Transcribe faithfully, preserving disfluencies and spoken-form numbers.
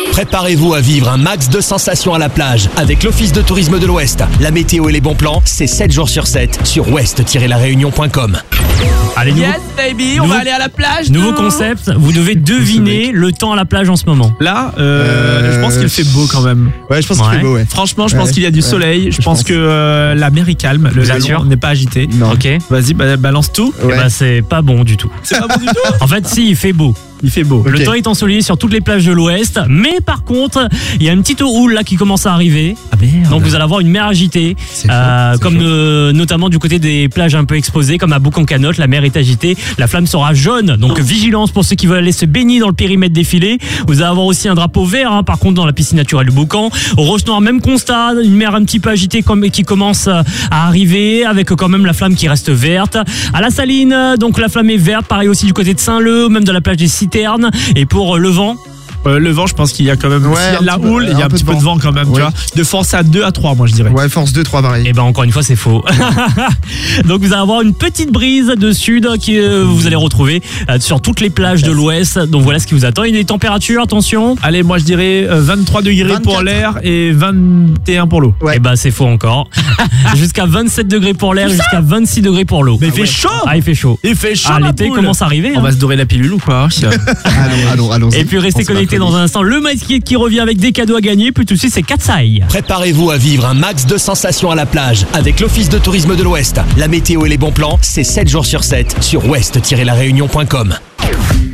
Préparez-vous à vivre un max de sensations à la plage avec l'Office de tourisme de l'Ouest. La météo et les bons plans, c'est sept jours sur sept sur ouest tiret la réunion point com. Allez, nouveau, Yes baby, on nouveau- va aller à la plage. nouveau nous. concept, vous devez deviner le temps à la plage en ce moment. Là, euh, Euh, je pense qu'il fait beau quand même. Ouais, je pense qu'il Ouais. fait beau, ouais. Franchement, je Ouais, pense qu'il y a du ouais, soleil. Je, je pense, pense. que euh, la mer est calme. Le Vous êtes sûr ballon n'est pas agité. Non. Ok. Vas-y, ba- balance tout. Eh Ouais. ben, c'est pas bon du tout. C'est pas bon du tout. En fait, si, il fait beau. Il fait beau. Le Ok. temps est ensoleillé sur toutes les plages de l'Ouest, mais par contre, il y a une petite houle là qui commence à arriver. Ah merde. Donc vous allez avoir une mer agitée, C'est euh, chaud, c'est comme chaud. euh, notamment du côté des plages un peu exposées, comme à Boucan-Canotte, la mer est agitée, la flamme sera jaune, donc vigilance pour ceux qui veulent aller se baigner dans le périmètre défilé. Vous allez avoir aussi un drapeau vert, hein, par contre dans la piscine naturelle de Boucan. Au Roche-Noir, même constat, une mer un petit peu agitée comme, qui commence euh, à arriver, avec quand même la flamme qui reste verte. À la Saline, euh, donc la flamme est verte, pareil aussi du côté de Saint-Leu, même de la plage des Citernes. Et pour euh, le vent, Euh, le vent, je pense qu'il y a quand même. Ouais, s'il y a un de la petit peu- houle, il y a un, petit peu de vent quand même. Tu Ouais. vois. De force à deux à trois, moi je dirais. Ouais, force deux, trois pareil. eh ben encore une fois c'est faux. Donc vous allez avoir une petite brise de sud qui euh, vous allez retrouver euh, sur toutes les plages de l'ouest. Donc voilà ce qui vous attend. Et les températures, attention. Allez, moi je dirais euh, vingt-trois degrés pour vingt-quatre. l'air et vingt et un pour l'eau. Ouais. Eh ben c'est faux encore. Jusqu'à vingt-sept degrés pour l'air, jusqu'à vingt-six degrés pour l'eau. Mais il fait chaud. Ah il fait chaud. Il fait chaud. Ah la l'été poule. commence à arriver. On hein. va se dorer la pilule ou quoi? Allons, allons, allons. Et puis restez connectés dans un instant. Le Maïskit qui revient avec des cadeaux à gagner. Puis tout de suite c'est Katsai. Préparez-vous à vivre un max de sensations à la plage avec l'Office de tourisme de l'Ouest. La météo et les bons plans, c'est sept jours sur sept sur ouest tiret la réunion point com.